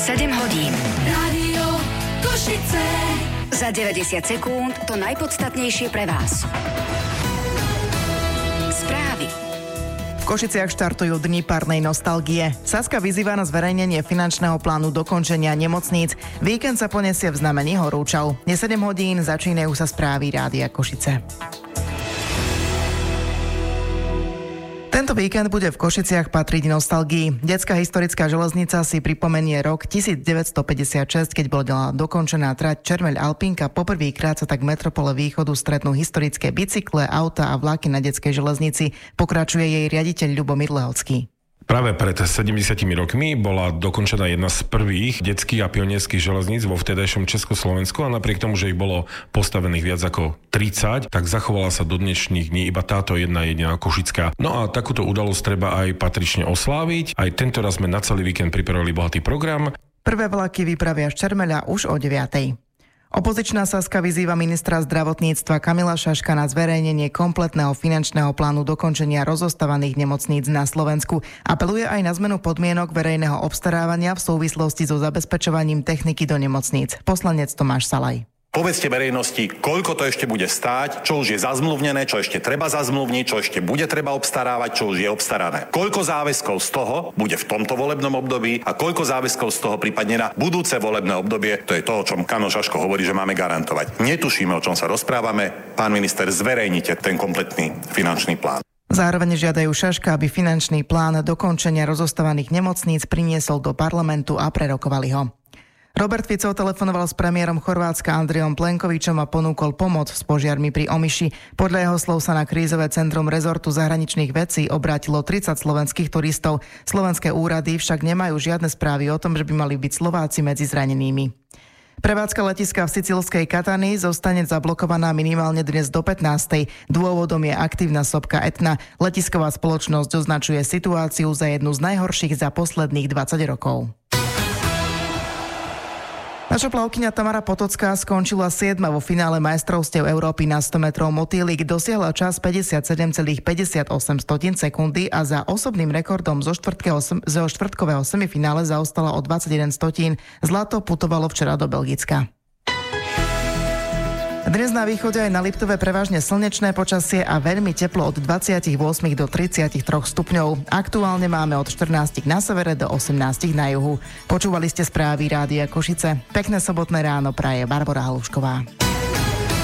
7 hodín. Rádio Košice. Za 90 sekúnd to najpodstatnejšie pre vás. Správy. V Košiciach štartujú dni párnej nostalgie. Saska vyzýva na zverejnenie finančného plánu dokončenia nemocníc. Víkend sa poniesie v znamení horúčav. Je 7 hodín, začínajú sa správy Rádia Košice. Tento víkend bude v Košiciach patriť nostalgii. Detská historická železnica si pripomenie rok 1956, keď bola dokončená trať Čermeľ-Alpinka. Poprvýkrát sa tak v metropole východu stretnú historické bicykle, auta a vlaky na detskej železnici. Pokračuje jej riaditeľ Ľubomír Lehocký. Práve pred 70 rokmi bola dokončená jedna z prvých detských a pionierských železníc vo vtedajšom Československu a napriek tomu, že ich bolo postavených viac ako 30, tak zachovala sa do dnešných dní iba táto jedna jediná košická. No a takúto udalosť treba aj patrične osláviť. Aj tento raz sme na celý víkend pripravili bohatý program. Prvé vlaky vypravia z Čermeľa už o 9:00. Opozičná Saska vyzýva ministra zdravotníctva Kamila Šaška na zverejnenie kompletného finančného plánu dokončenia rozostávaných nemocníc na Slovensku. Apeluje aj na zmenu podmienok verejného obstarávania v súvislosti so zabezpečovaním techniky do nemocníc. Poslanec Tomáš Salaj. Povedzte verejnosti, koľko to ešte bude stáť, čo už je zazmluvnené, čo ešte treba zazmluvniť, čo ešte bude treba obstarávať, čo už je obstarané. Koľko záväzkov z toho bude v tomto volebnom období a koľko záväzkov z toho prípadne na budúce volebné obdobie, to je to, o čom Kano Šaško hovorí, že máme garantovať. Netušíme, o čom sa rozprávame. Pán minister, zverejnite ten kompletný finančný plán. Zároveň žiadajú Šaška, aby finančný plán dokončenia rozostávaných nemocníc priniesol do parlamentu a prerokovali ho. Robert Fico telefonoval s premiérom Chorvátska Andrejom Plenkovičom a ponúkol pomoc s požiarmi pri Omiši. Podľa jeho slov sa na krízové centrum rezortu zahraničných vecí obrátilo 30 slovenských turistov. Slovenské úrady však nemajú žiadne správy o tom, že by mali byť Slováci medzi zranenými. Prevádzka letiska v sicílskej Katani zostane zablokovaná minimálne dnes do 15:00. Dôvodom je aktívna sopka Etna. Letisková spoločnosť označuje situáciu za jednu z najhorších za posledných 20 rokov. Naša plavkyňa Tamara Potocká skončila 7. vo finále majstrovstiev Európy na 100 metrov motýlik, dosiahla čas 57,58 sekundy a za osobným rekordom zo štvrtkového semifinále zaostala o 21 stotín. Zlato putovalo včera do Belgicka. Dnes na východe aj na Liptove prevažne slnečné počasie a veľmi teplo od 28 do 33 stupňov. Aktuálne máme od 14 na severe do 18 na juhu. Počúvali ste správy Rádia Košice. Pekné sobotné ráno praje Barbora Halušková.